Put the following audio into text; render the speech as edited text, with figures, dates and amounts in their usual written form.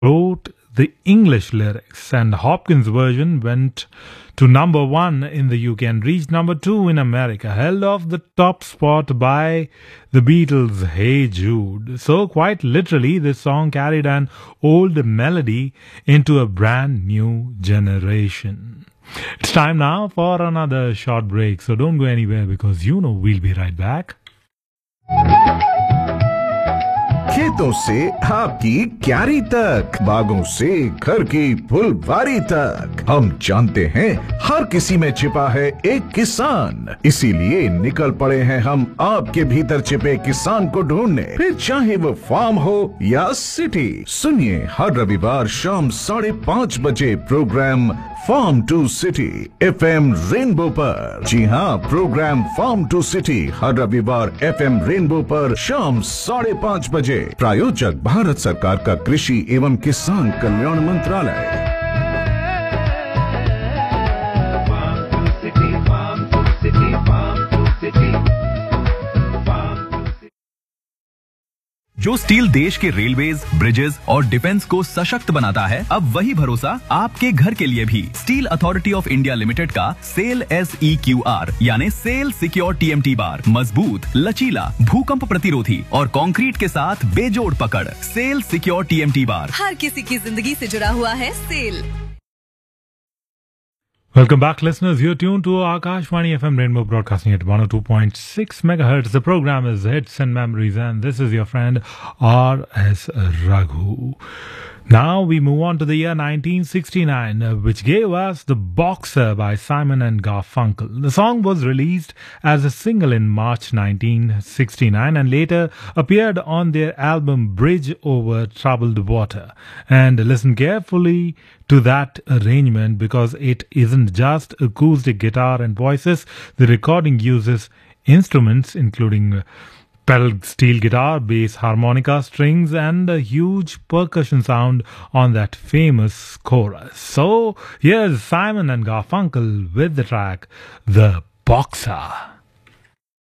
wrote the English lyrics, and Hopkins' version went to number one in the UK and reached number two in America, held off the top spot by the Beatles' Hey Jude. So quite literally, this song carried an old melody into a brand new generation. It's time now for another short break, so don't go anywhere because you know we'll be right back. खेतों से आपकी क्यारी तक, बागों से घर की फुलवारी तक, हम जानते हैं हर किसी में छिपा है एक किसान। इसीलिए निकल पड़े हैं हम आपके भीतर छिपे किसान को ढूंढने, फिर चाहे वो फार्म हो या सिटी। सुनिए हर रविवार शाम 5:30 बजे programme farm to city FM rainbow पर। जी हाँ, प्रोग्राम फार्म टू सिटी हर रविवार FM रेनबो पर शाम 5:30 बजे। प्रायोजक भारत सरकार का कृषि एवं किसान कल्याण मंत्रालय। जो स्टील देश के रेलवेज, ब्रिजेस और डिफेंस को सशक्त बनाता है, अब वही भरोसा आपके घर के लिए भी। Steel authority of India limited का सेल SEQR यानी सेल सिक्योर TMT बार मजबूत, लचीला, भूकंप प्रतिरोधी और कंक्रीट के साथ बेजोड़ पकड़। सेल सिक्योर TMT बार हर किसी की जिंदगी से जुड़ा हुआ है। Cell. Welcome back, listeners. You're tuned to Akashvani FM Rainbow, broadcasting at 102.6 megahertz. The program is Hits and Memories, and this is your friend R.S. Raghu. Now we move on to the year 1969, which gave us The Boxer by Simon and Garfunkel. The song was released as a single in March 1969 and later appeared on their album Bridge Over Troubled Water. And listen carefully to that arrangement because it isn't just acoustic guitar and voices. The recording uses instruments including pedal steel guitar, bass, harmonica, strings, and a huge percussion sound on that famous chorus. So here's Simon and Garfunkel with the track The Boxer.